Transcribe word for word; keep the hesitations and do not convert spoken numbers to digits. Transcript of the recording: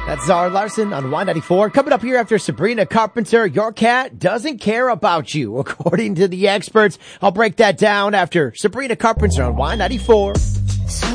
That's Zara Larson on Y ninety-four. Coming up here after Sabrina Carpenter, your cat doesn't care about you, according to the experts. I'll break that down after Sabrina Carpenter on Y ninety-four.